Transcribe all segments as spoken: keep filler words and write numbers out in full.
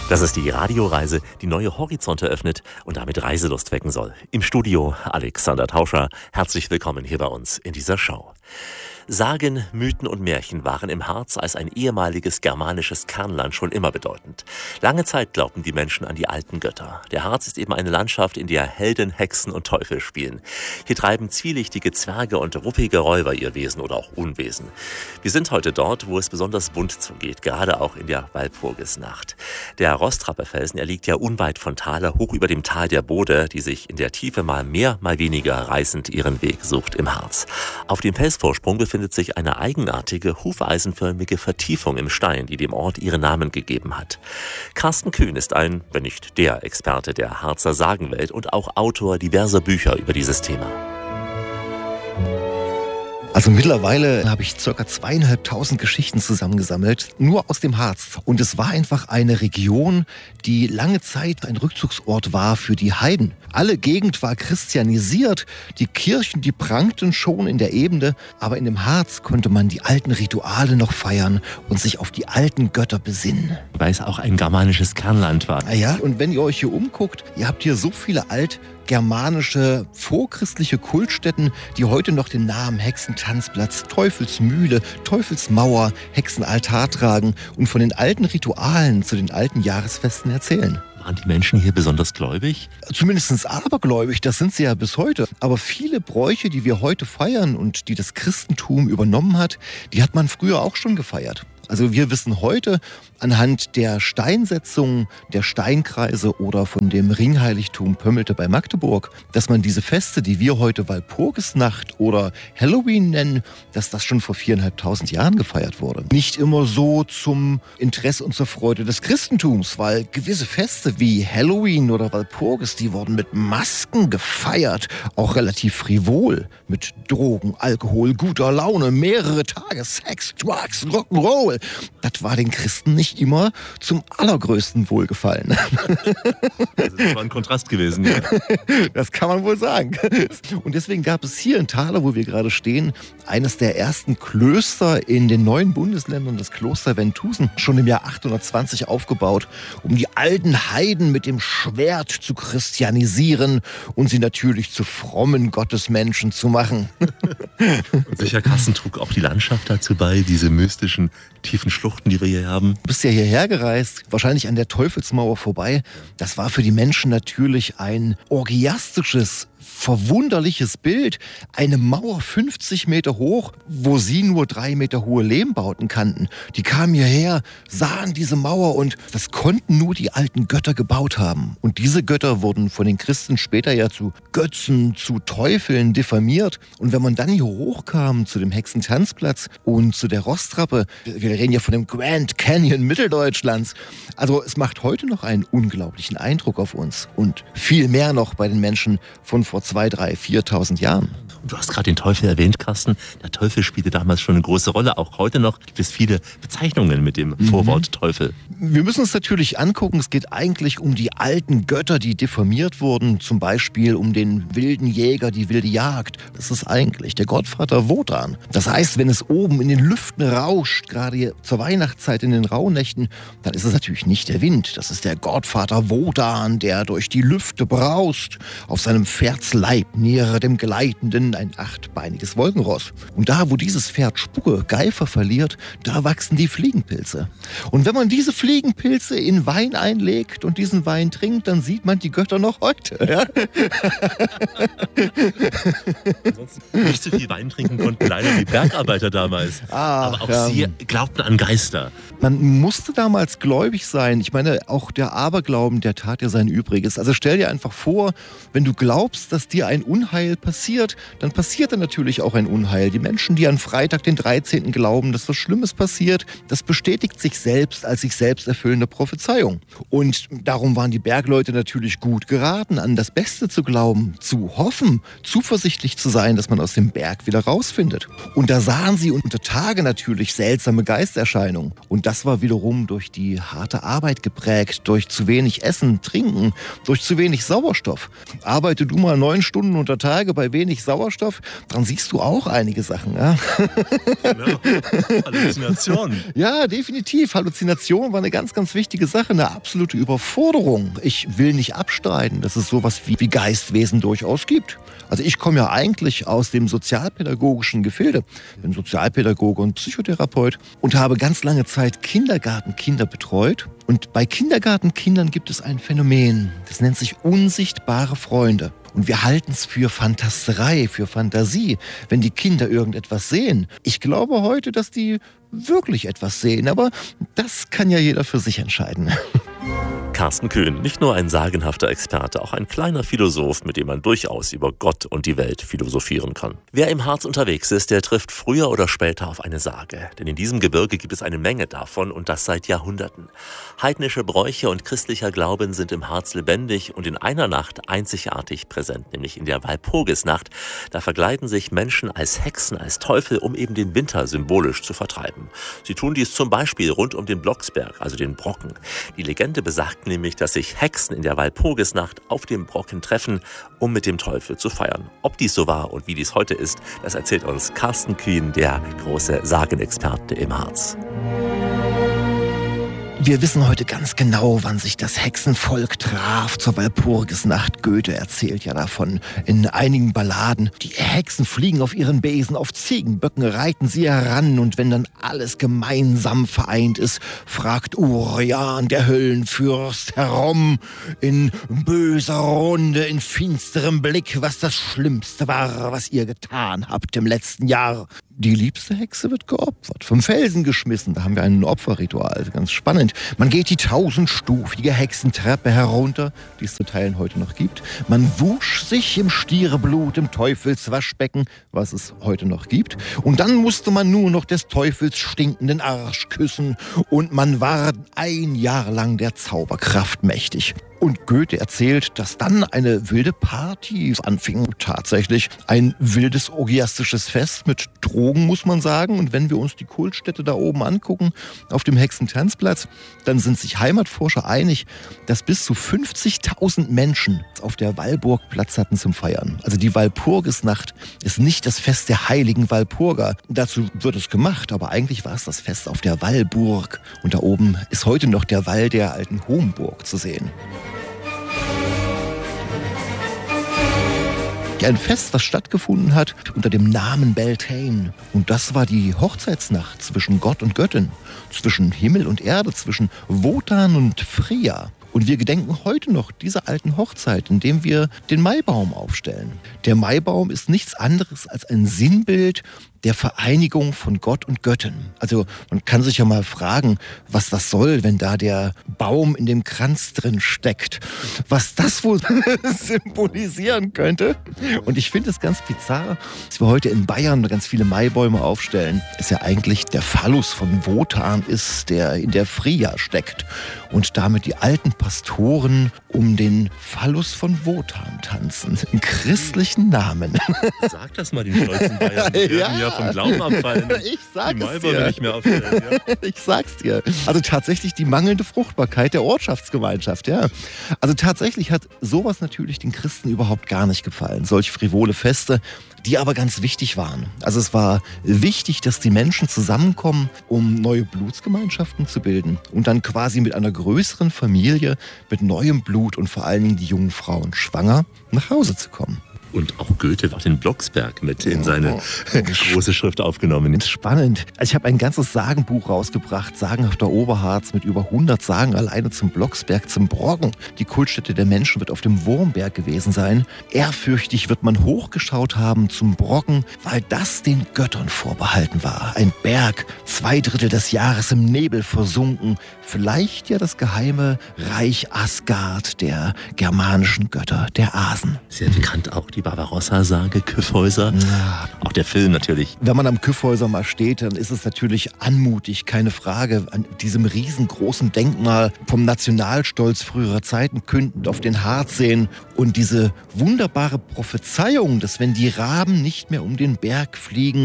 Das ist die Radioreise, die neue Horizonte öffnet und damit Reiselust wecken soll. Im Studio Alexander Tauscher. Herzlich willkommen hier bei uns in dieser Show. Sagen, Mythen und Märchen waren im Harz als ein ehemaliges germanisches Kernland schon immer bedeutend. Lange Zeit glaubten die Menschen an die alten Götter. Der Harz ist eben eine Landschaft, in der Helden, Hexen und Teufel spielen. Hier treiben zwielichtige Zwerge und ruppige Räuber ihr Wesen oder auch Unwesen. Wir sind heute dort, wo es besonders bunt zugeht, gerade auch in der Walpurgisnacht. Der Rostrappefelsen, er liegt ja unweit von Thaler, hoch über dem Tal der Bode, die sich in der Tiefe mal mehr, mal weniger reißend ihren Weg sucht im Harz. Auf dem Felsvorsprung befindet findet sich eine eigenartige, hufeisenförmige Vertiefung im Stein, die dem Ort ihren Namen gegeben hat. Carsten Kühn ist ein, wenn nicht der Experte der Harzer Sagenwelt und auch Autor diverser Bücher über dieses Thema. Also mittlerweile habe ich ca. zweieinhalbtausend Geschichten zusammengesammelt, nur aus dem Harz. Und es war einfach eine Region, die lange Zeit ein Rückzugsort war für die Heiden. Alle Gegend war christianisiert, die Kirchen, die prangten schon in der Ebene, aber in dem Harz konnte man die alten Rituale noch feiern und sich auf die alten Götter besinnen. Weil es auch ein germanisches Kernland war. Ja, und wenn ihr euch hier umguckt, ihr habt hier so viele alt germanische, vorchristliche Kultstätten, die heute noch den Namen Hexentanzplatz, Teufelsmühle, Teufelsmauer, Hexenaltar tragen und von den alten Ritualen zu den alten Jahresfesten erzählen. Waren die Menschen hier besonders gläubig? Zumindest abergläubig, das sind sie ja bis heute. Aber viele Bräuche, die wir heute feiern und die das Christentum übernommen hat, die hat man früher auch schon gefeiert. Also wir wissen heute anhand der Steinsetzung, der Steinkreise oder von dem Ringheiligtum Pömmelte bei Magdeburg, dass man diese Feste, die wir heute Walpurgisnacht oder Halloween nennen, dass das schon vor viereinhalbtausend Jahren gefeiert wurde. Nicht immer so zum Interesse und zur Freude des Christentums, weil gewisse Feste wie Halloween oder Walpurgis, die wurden mit Masken gefeiert, auch relativ frivol, mit Drogen, Alkohol, guter Laune, mehrere Tage, Sex, Drugs, Rock'n'Roll. Das war den Christen nicht immer zum allergrößten Wohlgefallen. Also das war ein Kontrast gewesen. Ja. Das kann man wohl sagen. Und deswegen gab es hier in Thaler, wo wir gerade stehen, eines der ersten Klöster in den neuen Bundesländern, das Kloster Ventusen, schon im Jahr achthundertzwanzig aufgebaut, um die alten Heiden mit dem Schwert zu christianisieren und sie natürlich zu frommen Gottesmenschen zu machen. Und sicher, Carsten, trug auch die Landschaft dazu bei, diese mystischen tiefen Schluchten, die wir hier haben. Du bist ja hierher gereist, wahrscheinlich an der Teufelsmauer vorbei. Das war für die Menschen natürlich ein orgiastisches, verwunderliches Bild. Eine Mauer fünfzig Meter hoch, wo sie nur drei Meter hohe Lehmbauten kannten. Die kamen hierher, sahen diese Mauer und das konnten nur die alten Götter gebaut haben. Und diese Götter wurden von den Christen später ja zu Götzen, zu Teufeln diffamiert. Und wenn man dann hier hochkam zu dem Hexentanzplatz und zu der Rostrappe, wir reden ja von dem Grand Canyon Mitteldeutschlands, also es macht heute noch einen unglaublichen Eindruck auf uns und viel mehr noch bei den Menschen von vor zwei, drei, viertausend Jahren. Du hast gerade den Teufel erwähnt, Carsten. Der Teufel spielte damals schon eine große Rolle. Auch heute noch gibt es viele Bezeichnungen mit dem mhm. Vorwort Teufel. Wir müssen uns natürlich angucken, es geht eigentlich um die alten Götter, die diffamiert wurden. Zum Beispiel um den wilden Jäger, die wilde Jagd. Das ist eigentlich der Gottvater Wotan. Das heißt, wenn es oben in den Lüften rauscht, gerade zur Weihnachtszeit in den Rauhnächten, dann ist es natürlich nicht der Wind. Das ist der Gottvater Wotan, der durch die Lüfte braust. Auf seinem Pferdsleib nähere dem Gleitenden ein achtbeiniges Wolkenross. Und da, wo dieses Pferd Spucke, Geifer verliert, da wachsen die Fliegenpilze. Und wenn man diese Fliegenpilze in Wein einlegt und diesen Wein trinkt, dann sieht man die Götter noch heute. Ja? Ansonsten nicht so viel Wein trinken konnten leider die Bergarbeiter damals. Ah, aber auch ja. Sie glaubten an Geister. Man musste damals gläubig sein. Ich meine, auch der Aberglauben, der tat ja sein Übriges. Also stell dir einfach vor, wenn du glaubst, dass dir ein Unheil passiert, dann passiert dann natürlich auch ein Unheil. Die Menschen, die an Freitag, den dreizehnten glauben, dass was Schlimmes passiert, das bestätigt sich selbst als sich selbst erfüllende Prophezeiung. Und darum waren die Bergleute natürlich gut geraten, an das Beste zu glauben, zu hoffen, zuversichtlich zu sein, dass man aus dem Berg wieder rausfindet. Und da sahen sie unter Tage natürlich seltsame Geisterscheinungen. Und das war wiederum durch die harte Arbeit geprägt, durch zu wenig Essen, Trinken, durch zu wenig Sauerstoff. Arbeite du mal neun Stunden unter Tage bei wenig Sauerstoff, Sauerstoff, dann siehst du auch einige Sachen. Ja? Genau. Halluzinationen. Ja, definitiv. Halluzination war eine ganz, ganz wichtige Sache, eine absolute Überforderung. Ich will nicht abstreiten, dass es sowas wie, wie Geistwesen durchaus gibt. Also ich komme ja eigentlich aus dem sozialpädagogischen Gefilde, bin Sozialpädagoge und Psychotherapeut und habe ganz lange Zeit Kindergartenkinder betreut. Und bei Kindergartenkindern gibt es ein Phänomen, das nennt sich unsichtbare Freunde. Und wir halten es für Fantasterei, für Fantasie, wenn die Kinder irgendetwas sehen. Ich glaube heute, dass die wirklich etwas sehen, aber das kann ja jeder für sich entscheiden. Carsten Kühn, nicht nur ein sagenhafter Experte, auch ein kleiner Philosoph, mit dem man durchaus über Gott und die Welt philosophieren kann. Wer im Harz unterwegs ist, der trifft früher oder später auf eine Sage. Denn in diesem Gebirge gibt es eine Menge davon und das seit Jahrhunderten. Heidnische Bräuche und christlicher Glauben sind im Harz lebendig und in einer Nacht einzigartig präsent, nämlich in der Walpurgisnacht. Da verkleiden sich Menschen als Hexen, als Teufel, um eben den Winter symbolisch zu vertreiben. Sie tun dies zum Beispiel rund um den Blocksberg, also den Brocken. Die Legende besagt nämlich, dass sich Hexen in der Walpurgisnacht auf dem Brocken treffen, um mit dem Teufel zu feiern. Ob dies so war und wie dies heute ist, das erzählt uns Carsten Kühn, der große Sagenexperte im Harz. Wir wissen heute ganz genau, wann sich das Hexenvolk traf zur Walpurgisnacht. Goethe erzählt ja davon in einigen Balladen. Die Hexen fliegen auf ihren Besen, auf Ziegenböcken reiten sie heran. Und wenn dann alles gemeinsam vereint ist, fragt Urian, der Höllenfürst, herum in böser Runde, in finsterem Blick, was das Schlimmste war, was ihr getan habt im letzten Jahr. Die liebste Hexe wird geopfert, vom Felsen geschmissen. Da haben wir ein Opferritual, ganz spannend. Man geht die tausendstufige Hexentreppe herunter, die es zu Teilen heute noch gibt. Man wusch sich im Stiereblut im Teufelswaschbecken, was es heute noch gibt. Und dann musste man nur noch des Teufels stinkenden Arsch küssen. Und man war ein Jahr lang der Zauberkraft mächtig. Und Goethe erzählt, dass dann eine wilde Party anfing. Tatsächlich ein wildes orgiastisches Fest mit Drogen, muss man sagen. Und wenn wir uns die Kultstätte da oben angucken, auf dem Hexentanzplatz, dann sind sich Heimatforscher einig, dass bis zu fünfzigtausend Menschen auf der Walburg Platz hatten zum Feiern. Also die Walpurgisnacht ist nicht das Fest der heiligen Walpurga. Dazu wird es gemacht, aber eigentlich war es das Fest auf der Walburg. Und da oben ist heute noch der Wall der alten Homburg zu sehen. Ein Fest, das stattgefunden hat unter dem Namen Beltane. Und das war die Hochzeitsnacht zwischen Gott und Göttin, zwischen Himmel und Erde, zwischen Wotan und Freya. Und wir gedenken heute noch dieser alten Hochzeit, indem wir den Maibaum aufstellen. Der Maibaum ist nichts anderes als ein Sinnbild der Vereinigung von Gott und Göttin. Also man kann sich ja mal fragen, was das soll, wenn da der Baum in dem Kranz drin steckt. Was das wohl symbolisieren könnte. Und ich finde es ganz bizarr, dass wir heute in Bayern ganz viele Maibäume aufstellen. Es ja eigentlich der Phallus von Wotan ist, der in der Freya steckt. Und damit die alten Pastoren um den Phallus von Wotan tanzen. In christlichen Namen. Sag das mal den stolzen Bayern. Die werden ja vom Glauben abfallen. Ich sag's die Maibäume dir. nicht mehr aufstellen. Ja. Ich sag's dir. Also tatsächlich die mangelnde Fruchtbarkeit der Ortschaftsgemeinschaft. Ja. Also tatsächlich hat sowas natürlich den Christen überhaupt gar nicht gefallen. Solch frivole Feste, die aber ganz wichtig waren. Also es war wichtig, dass die Menschen zusammenkommen, um neue Blutsgemeinschaften zu bilden und dann quasi mit einer größeren Familie, mit neuem Blut und vor allen Dingen die jungen Frauen schwanger nach Hause zu kommen. Und auch Goethe hat den Blocksberg mit in seine große Schrift aufgenommen. Spannend. Also ich habe ein ganzes Sagenbuch rausgebracht, Sagenhafter Oberharz, mit über hundert Sagen alleine zum Blocksberg, zum Brocken. Die Kultstätte der Menschen wird auf dem Wurmberg gewesen sein. Ehrfürchtig wird man hochgeschaut haben zum Brocken, weil das den Göttern vorbehalten war. Ein Berg, zwei Drittel des Jahres im Nebel versunken. Vielleicht ja das geheime Reich Asgard der germanischen Götter, der Asen. Sehr bekannt auch die Barbarossa-Sage, Kyffhäuser. Ja. Auch der Film natürlich. Wenn man am Kyffhäuser mal steht, dann ist es natürlich anmutig, keine Frage. An diesem riesengroßen Denkmal vom Nationalstolz früherer Zeiten kündend auf den Harz sehen und diese wunderbare Prophezeiung, dass wenn die Raben nicht mehr um den Berg fliegen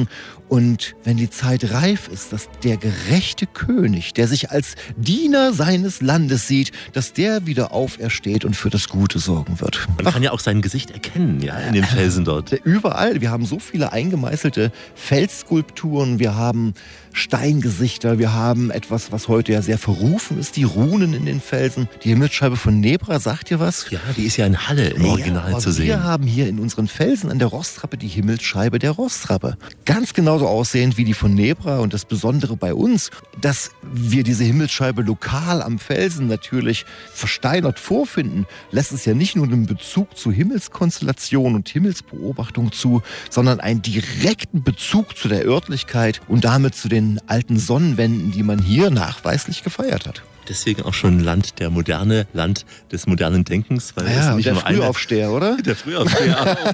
Und wenn die Zeit reif ist, dass der gerechte König, der sich als Diener seines Landes sieht, dass der wieder aufersteht und für das Gute sorgen wird. Man kann ja auch sein Gesicht erkennen, ja, in den Felsen dort. Überall. Wir haben so viele eingemeißelte Felsskulpturen, wir haben Steingesichter, wir haben etwas, was heute ja sehr verrufen ist, die Runen in den Felsen. Die Himmelsscheibe von Nebra, sagt ihr was? Ja, die ist ja in Halle im ja, Original zu sehen. Wir haben hier in unseren Felsen an der Rostrappe die Himmelsscheibe der Rostrappe. Ganz genauso aussehend wie die von Nebra. Und das Besondere bei uns, dass wir diese Himmelsscheibe lokal am Felsen natürlich versteinert vorfinden, lässt es ja nicht nur einen Bezug zu Himmelskonstellation und Himmelsbeobachtung zu, sondern einen direkten Bezug zu der Örtlichkeit und damit zu den alten Sonnenwänden, die man hier nachweislich gefeiert hat. Deswegen auch schon Land der Moderne, Land des modernen Denkens. Weil ja, es nicht der nur Frühaufsteher, eine, oder? Der Frühaufsteher.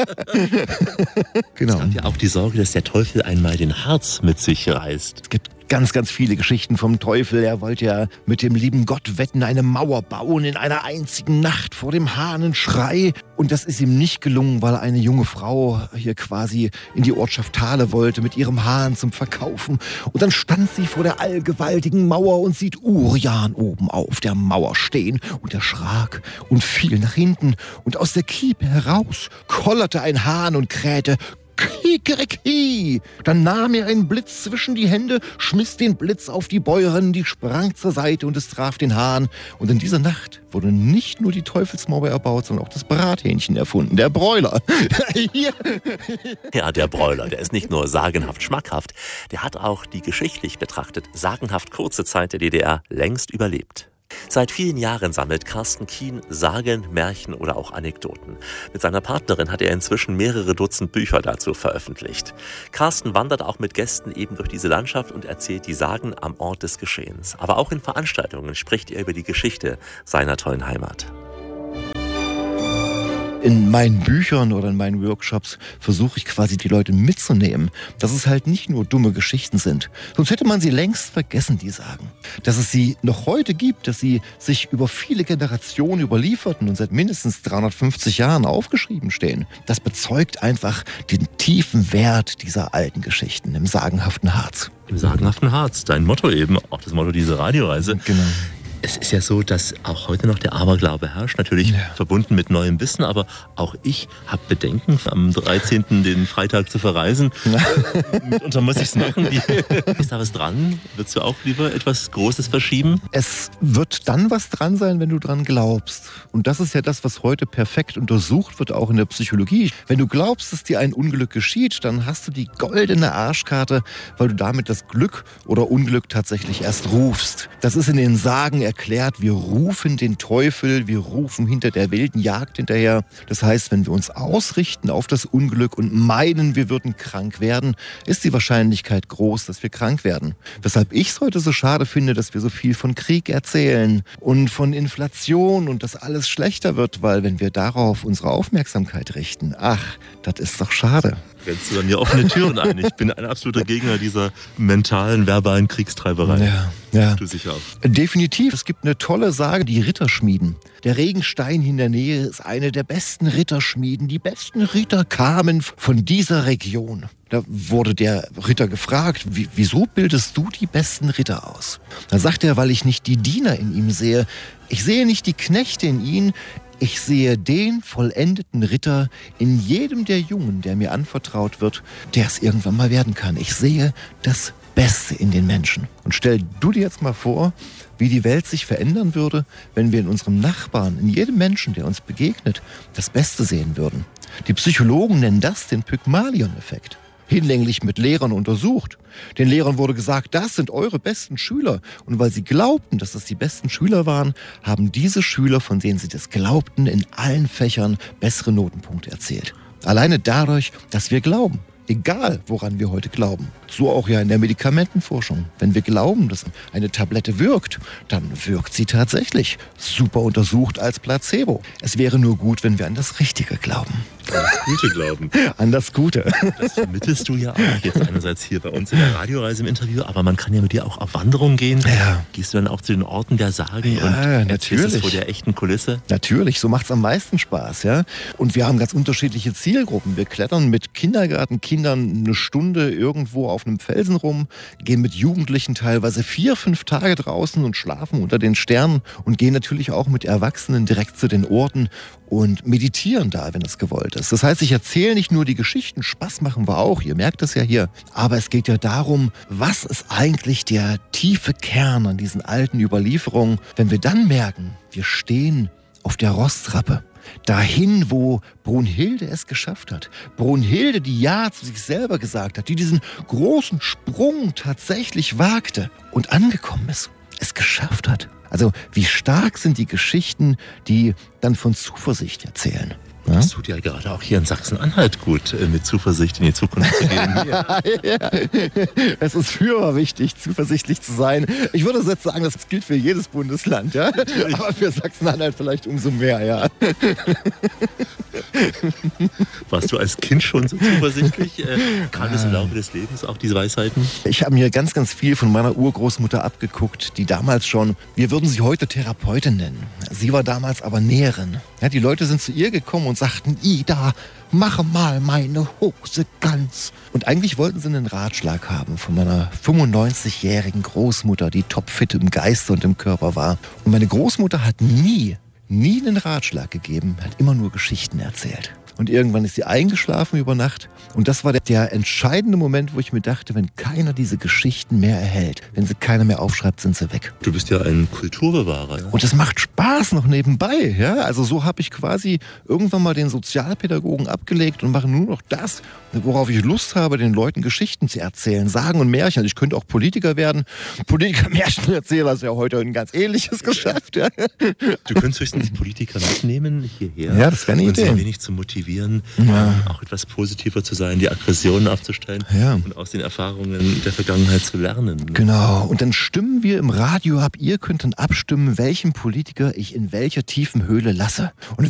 Genau. Es gab ja auch die Sorge, dass der Teufel einmal den Harz mit sich reißt. Es gibt ganz, ganz viele Geschichten vom Teufel. Er wollte ja mit dem lieben Gott wetten, eine Mauer bauen in einer einzigen Nacht vor dem Hahnenschrei. Und das ist ihm nicht gelungen, weil eine junge Frau hier quasi in die Ortschaft Thale wollte mit ihrem Hahn zum Verkaufen. Und dann stand sie vor der allgewaltigen Mauer und sieht Urian oben auf der Mauer stehen und erschrak und fiel nach hinten. Und aus der Kiepe heraus kollerte ein Hahn und krähte: Kikeriki! Dann nahm er einen Blitz zwischen die Hände, schmiss den Blitz auf die Bäuerin, die sprang zur Seite und es traf den Hahn. Und in dieser Nacht wurde nicht nur die Teufelsmauer erbaut, sondern auch das Brathähnchen erfunden, der Bräuler. Ja, der Bräuler, der ist nicht nur sagenhaft schmackhaft, der hat auch die geschichtlich betrachtet sagenhaft kurze Zeit der D D R längst überlebt. Seit vielen Jahren sammelt Carsten Kien Sagen, Märchen oder auch Anekdoten. Mit seiner Partnerin hat er inzwischen mehrere Dutzend Bücher dazu veröffentlicht. Carsten wandert auch mit Gästen eben durch diese Landschaft und erzählt die Sagen am Ort des Geschehens. Aber auch in Veranstaltungen spricht er über die Geschichte seiner tollen Heimat. In meinen Büchern oder in meinen Workshops versuche ich quasi die Leute mitzunehmen, dass es halt nicht nur dumme Geschichten sind. Sonst hätte man sie längst vergessen, die Sagen. Dass es sie noch heute gibt, dass sie sich über viele Generationen überlieferten und seit mindestens dreihundertfünfzig Jahren aufgeschrieben stehen. Das bezeugt einfach den tiefen Wert dieser alten Geschichten im sagenhaften Harz. Im sagenhaften Harz, dein Motto eben, auch das Motto dieser Radioreise. Genau. Es ist ja so, dass auch heute noch der Aberglaube herrscht, natürlich ja. verbunden mit neuem Wissen, aber auch ich habe Bedenken, am dreizehnten den Freitag zu verreisen. Mitunter muss ich es machen. Ist da was dran? Würdest du auch lieber etwas Großes verschieben? Es wird dann was dran sein, wenn du dran glaubst. Und das ist ja das, was heute perfekt untersucht wird, auch in der Psychologie. Wenn du glaubst, dass dir ein Unglück geschieht, dann hast du die goldene Arschkarte, weil du damit das Glück oder Unglück tatsächlich erst rufst. Das ist in den Sagen erklärt, wir rufen den Teufel, wir rufen hinter der wilden Jagd hinterher. Das heißt, wenn wir uns ausrichten auf das Unglück und meinen, wir würden krank werden, ist die Wahrscheinlichkeit groß, dass wir krank werden. Weshalb ich es heute so schade finde, dass wir so viel von Krieg erzählen und von Inflation und dass alles schlechter wird, weil wenn wir darauf unsere Aufmerksamkeit richten, ach, das ist doch schade. Rennst du dann mir offene Türen ein. Ich bin ein absoluter Gegner dieser mentalen, verbalen Kriegstreiberei. Ja, ja. Du sicher auch. Definitiv. Es gibt eine tolle Sage, die Ritterschmieden. Der Regenstein in der Nähe ist eine der besten Ritterschmieden. Die besten Ritter kamen von dieser Region. Da wurde der Ritter gefragt, wie, wieso bildest du die besten Ritter aus? Da sagt er, weil ich nicht die Diener in ihm sehe. Ich sehe nicht die Knechte in ihnen. Ich sehe den vollendeten Ritter in jedem der Jungen, der mir anvertraut wird, der es irgendwann mal werden kann. Ich sehe das Beste in den Menschen. Und stell du dir jetzt mal vor, wie die Welt sich verändern würde, wenn wir in unserem Nachbarn, in jedem Menschen, der uns begegnet, das Beste sehen würden. Die Psychologen nennen das den Pygmalion-Effekt. Hinlänglich mit Lehrern untersucht. Den Lehrern wurde gesagt, das sind eure besten Schüler. Und weil sie glaubten, dass das die besten Schüler waren, haben diese Schüler, von denen sie das glaubten, in allen Fächern bessere Notenpunkte erzielt. Alleine dadurch, dass wir glauben. Egal, woran wir heute glauben. So auch ja in der Medikamentenforschung. Wenn wir glauben, dass eine Tablette wirkt, dann wirkt sie tatsächlich. Super untersucht als Placebo. Es wäre nur gut, wenn wir an das Richtige glauben. An das Gute glauben. An das Gute. Das vermittelst du ja auch jetzt einerseits hier bei uns in der Radioreise im Interview, aber man kann ja mit dir auch auf Wanderung gehen. Ja. Gehst du dann auch zu den Orten der Sagen Ja, und erzählst natürlich. es vor der echten Kulisse? Natürlich, so macht es am meisten Spaß. Ja? Und wir haben ganz unterschiedliche Zielgruppen. Wir klettern mit Kindergartenkindern eine Stunde irgendwo auf einem Felsen rum, gehen mit Jugendlichen teilweise vier, fünf Tage draußen und schlafen unter den Sternen und gehen natürlich auch mit Erwachsenen direkt zu den Orten und meditieren da, wenn es gewollt ist. Das heißt, ich erzähle nicht nur die Geschichten, Spaß machen wir auch, ihr merkt es ja hier, aber es geht ja darum, was ist eigentlich der tiefe Kern an diesen alten Überlieferungen, wenn wir dann merken, wir stehen auf der Rostrappe, dahin, wo Brunhilde es geschafft hat. Brunhilde, die Ja zu sich selber gesagt hat, die diesen großen Sprung tatsächlich wagte und angekommen ist, es geschafft hat. Also wie stark sind die Geschichten, die dann von Zuversicht erzählen. Ja? Das tut ja gerade auch hier in Sachsen-Anhalt gut, mit Zuversicht in die Zukunft zu gehen. Ja, ja. Es ist für wichtig, zuversichtlich zu sein. Ich würde jetzt sagen, das gilt für jedes Bundesland, ja? Aber für Sachsen-Anhalt vielleicht umso mehr, ja. Warst du als Kind schon so zuversichtlich? Äh, kam es im Laufe des Lebens auch diese Weisheiten? Ich habe mir ganz, ganz viel von meiner Urgroßmutter abgeguckt, die damals schon, wir würden sie heute Therapeutin nennen. Sie war damals aber Näherin. Ja, die Leute sind zu ihr gekommen und sagten, Ida, mache mal meine Hose ganz. Und eigentlich wollten sie einen Ratschlag haben von meiner fünfundneunzigjährigen Großmutter, die topfit im Geiste und im Körper war. Und meine Großmutter hat nie, nie einen Ratschlag gegeben, hat immer nur Geschichten erzählt. Und irgendwann ist sie eingeschlafen über Nacht. Und das war der, der entscheidende Moment, wo ich mir dachte, wenn keiner diese Geschichten mehr erhält, wenn sie keiner mehr aufschreibt, sind sie weg. Du bist ja ein Kulturbewahrer. Ja? Und es macht Spaß noch nebenbei. Ja? Also so habe ich quasi irgendwann mal den Sozialpädagogen abgelegt und mache nur noch das, worauf ich Lust habe, den Leuten Geschichten zu erzählen, Sagen und Märchen. Ich könnte auch Politiker werden. Politiker-Märchenerzähler ist ja heute ein ganz ähnliches Geschäft. Ja? Du könntest höchstens Politiker mitnehmen hierher. Ja, das wäre eine Idee. Und sie ein wenig zu motivieren, Ja. auch etwas positiver zu sein, die Aggressionen abzustellen Ja. und aus den Erfahrungen der Vergangenheit zu lernen. Genau. Und dann stimmen wir im Radio ab. Ihr könnt dann abstimmen, welchen Politiker ich in welcher tiefen Höhle lasse. Und